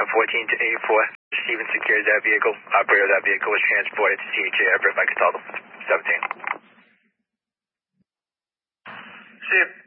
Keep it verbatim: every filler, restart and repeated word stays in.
fourteen to eighty-four. Steven secures that vehicle. Operator of that vehicle was transported to C H A Everett by Cataldo. seventeen. See you.